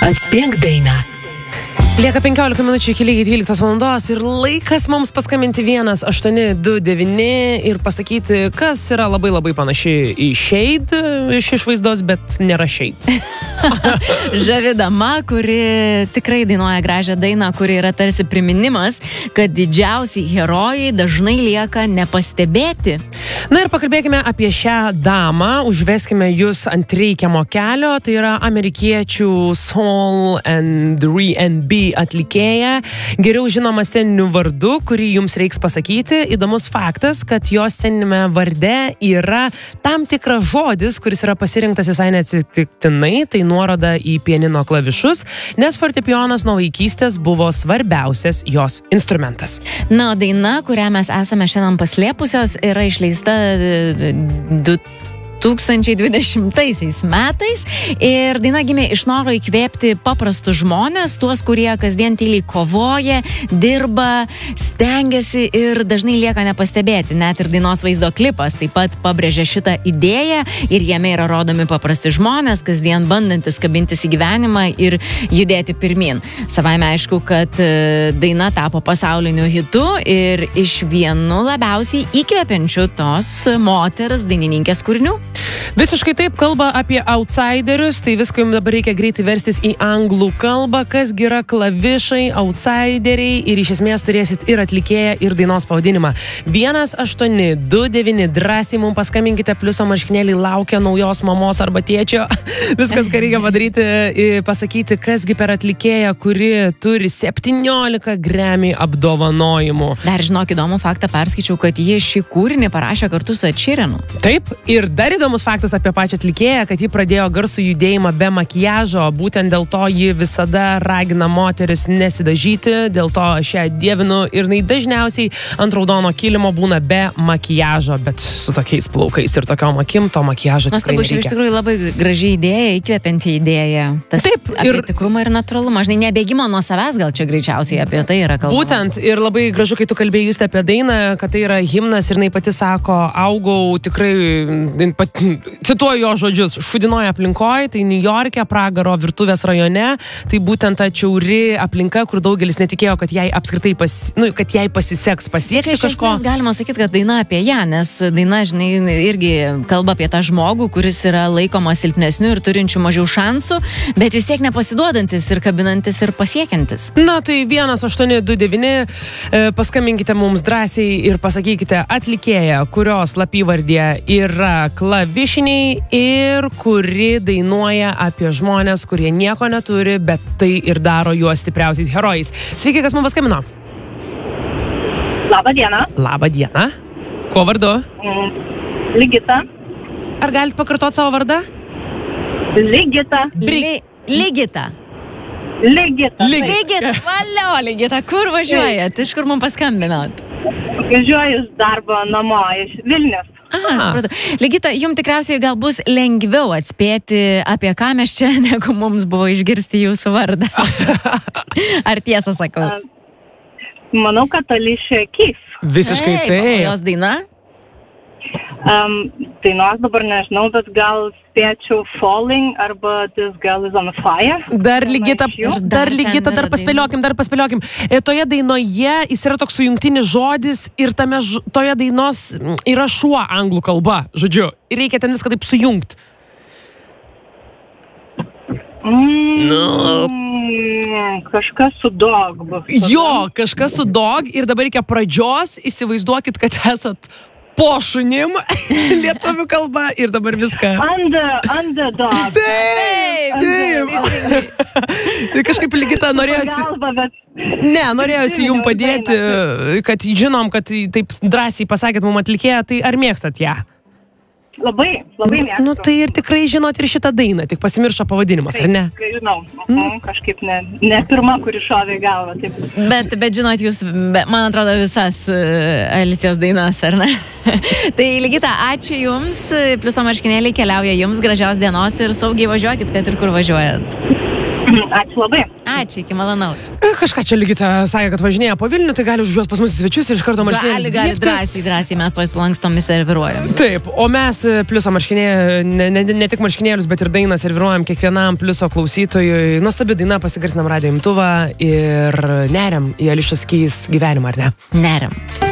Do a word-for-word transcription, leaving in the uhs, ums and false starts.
Atspėk dainą. Lieka penkiolika minučių iki lygiai dvyliktos valandos ir laikas mums paskambinti vienas aštuoni du devyni ir pasakyti, kas yra labai labai panaši į Shade iš išvaizdos, bet nėra Shade. Žavi dama, kuri tikrai dainuoja gražią dainą, kuri yra tarsi priminimas, kad didžiausiai herojai dažnai lieka nepastebėti. Na ir pakalbėkime apie šią damą, užveskime jūs ant reikiamo kelio, tai yra amerikiečių soul and R and B atlikėja, geriau žinoma sceniniu vardu, kurį jums reiks pasakyti. Įdomus faktas, kad jos sceninime varde yra tam tikras žodis, kuris yra pasirinktas visai neatsitiktinai, tai nuoroda į pianino klavišus, nes fortepijonas nuo vaikystės buvo svarbiausias jos instrumentas. Na, daina, kurią mes esame šiandien paslėpusios, yra išleista du tūkstančiai dvidešimtaisiais metais ir daina gimė iš noro įkvėpti paprastus žmonės, tuos, kurie kasdien tyliai kovoja, dirba, stengiasi ir dažnai lieka nepastebėti. Net ir dainos vaizdo klipas taip pat pabrėžia šitą idėją ir jame yra rodomi paprasti žmonės, kasdien bandantis kabintis į gyvenimą ir judėti pirmin. Savaime aišku, kad daina tapo pasauliniu hitu ir iš vienu labiausiai įkvepiančių tos moters dainininkės kūrinių. Visiškai taip, kalba apie outsiderius, tai visko jums dabar reikia greitai verstis į anglų kalbą, kasgi yra klavišai, outsideriai ir iš esmės turėsit ir atlikėją, ir dainos pavadinimą. vienas aštuoni du devyni, drąsiai mums paskambinkite, pliuso marškinėlį laukia naujos mamos arba tėčio. Viskas, ką reikia padaryti, pasakyti, kasgi per atlikėją, kuri turi septyniolika Grammy apdovanojimų. Dar žinok, įdomų faktą perskaičiau, kad jie šį kūrinį parašė kartu su Ed Sheeranu. Taip, ir dar įdomus faktas apie pačią atlikėją, kad ji pradėjo garsų judėjimą be makiažo, būtent dėl to ji visada ragina moteris nesidažyti, dėl to aš ją dievinu ir jinai dažniausiai ant raudono kilimo būna be makiažo, bet su tokiais plaukais ir tokiom akim to makiažo tikrai nereikia. Iš tikrųjų labai graži idėja, įkvepianti idėja. Tas taip, apie ir tikrumą ir natūralumą. Žinai, nebėgimo nuo savęs gal čia greičiausiai apie tai yra kalbama. Būtent, ir labai gražu, kai tu kalbėjai just apie dainą, kad tai yra himnas ir jinai pati sako, augau tikrai, pat, cituoju jo žodžius, šudinoje aplinkoje, tai New York'e, Pragaro virtuvės rajone, tai būtent ta čiauri aplinka, kur daugelis netikėjo, kad jai apskritai pas, nu, kad jai pasiseks pasiekti kažko. Galima sakyti, kad daina apie ją, nes daina, žinai, irgi kalba apie tą žmogų, kuris yra laikomas silpnesniu ir turinčiu mažiau šansų, bet vis tiek nepasiduodantis ir kabinantis ir pasiekiantis. Na, tai vienas aštuoni du devyni, paskambinkite mums drąsiai ir pasakykite atlikėją, kurios slapyvardė yra klavišiniai ir kuri dainuoja apie žmonės, kurie nieko neturi, bet tai ir daro juos stipriausiais herojais. Sveiki, kas mums paskambino? Labą dieną. Labą dieną. Kuo vardu? Mm, Ligita. Ar galite pakartoti savo vardą? Ligita. Li, Ligita. Ligita. Ligita. Valio, Ligita. Kur važiuojat? Iš kur mums paskambinot? Važiuoju iš darbo namo, iš Vilnius. Aha, supratau. Ligita, jums tikriausiai gal bus lengviau atspėti, apie ką mes čia, negu mums buvo išgirsti jūsų vardą. Ar tiesą sakau? Manau, kad Alicia Keys. Visiškai taip. taip. O jos daina? Um, dainos dabar nežinau, bet gal spėčiau Falling arba This Girl is on Fire. Dar Ligita, Dar dar ten Ligita, yra dar paspėliokim, dar paspėliokim. E, toje dainoje jis yra toks sujungtinis žodis ir tame, ž- toje dainos yra šuo anglų kalba, žodžiu. Ir reikia ten viską taip sujungti. Mm, Nu. kažkas su dog bus. Jo, kažkas su dog ir dabar reikia pradžios, įsivaizduokit, kad esat po šunim lietuvių kalba ir dabar viską. Under, underdog. Taip, taip. Tai kažkaip Ligita norėjusi, Pagalba, bet... ne, norėjusi jums padėti, kad žinom, kad taip drąsiai pasakėt mums atlikėją, tai ar mėgstat ją? Labai, labai mėgstu. Nu tai ir tikrai žinot ir šitą dainą, tik pasimiršo pavadinimas, ar ne? Taip, žinau. Mhm, kažkaip ne, ne pirma, kuri šovė į galvą. Taip. Bet, bet žinot, jūs, be, man atrodo, visas uh, Alicijos dainas, ar ne? Tai Ligita, ačiū jums, pliuso marškinėliai keliauja jums, gražios dienos ir saugiai važiuokit, kad ir kur važiuojat. Ačiū labai. Ačiū, iki malonaus. Kažką čia Ligita sakė, kad važinėja po Vilnių, tai gali užžiūrėti pas mus svečius ir iš karto marškinėlius. Gali, gali, drąsiai, drąsiai, mes toj sulangstom ir serviruojam. Taip, o mes pliuso marškinėlius, ne, ne, ne tik marškinėlius, bet ir dainą serviruojam kiekvienam pliuso klausytojui. Nuostabi daina, pasigarsinam radio imtuvą ir neriam į Ališos Keys gyvenimą, ar ne? Neriam.